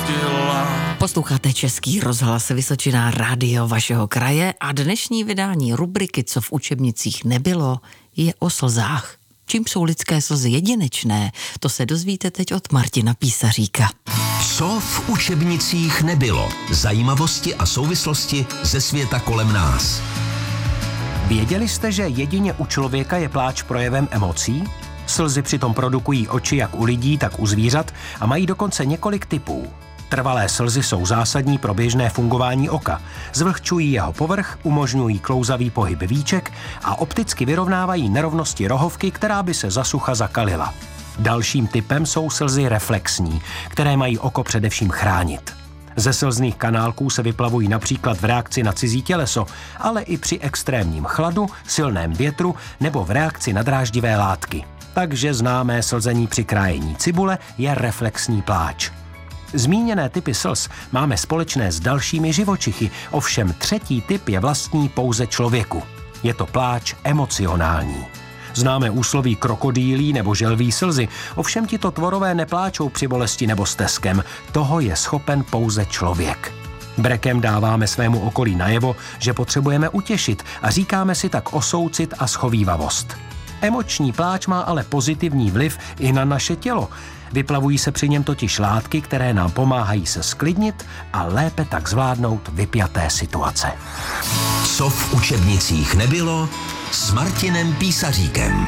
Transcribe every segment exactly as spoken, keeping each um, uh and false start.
ztratila. Posloucháte Český rozhlas Vysočina, rádio vašeho kraje a dnešní vydání rubriky Co v učebnicích nebylo je o slzách. Čím jsou lidské slzy jedinečné, to se dozvíte teď od Martina Písaříka. Co v učebnicích nebylo? Zajímavosti a souvislosti ze světa kolem nás. Věděli jste, že jedině u člověka je pláč projevem emocí? Slzy přitom produkují oči jak u lidí, tak u zvířat a mají dokonce několik typů. Trvalé slzy jsou zásadní pro běžné fungování oka. Zvlhčují jeho povrch, umožňují klouzavý pohyb víček a opticky vyrovnávají nerovnosti rohovky, která by se za sucha zakalila. Dalším typem jsou slzy reflexní, které mají oko především chránit. Ze slzných kanálků se vyplavují například v reakci na cizí těleso, ale i při extrémním chladu, silném větru nebo v reakci na dráždivé látky. Takže známé slzení při krájení cibule je reflexní pláč. Zmíněné typy slz máme společné s dalšími živočichy, ovšem třetí typ je vlastní pouze člověku. Je to pláč emocionální. Známe úsloví krokodýlí nebo želví slzy, ovšem tito tvorové nepláčou při bolesti nebo steskem. Toho je schopen pouze člověk. Brekem dáváme svému okolí najevo, že potřebujeme utěšit a říkáme si tak o soucit a schovívavost. Emoční pláč má ale pozitivní vliv i na naše tělo. Vyplavují se při něm totiž látky, které nám pomáhají se sklidnit a lépe tak zvládnout vypjaté situace. Co v učebnicích nebylo s Martinem Písaříkem.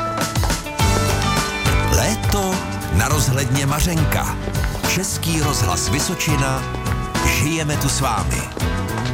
Léto na rozhledně Mařenka. Český rozhlas Vysočina. Žijeme tu s vámi.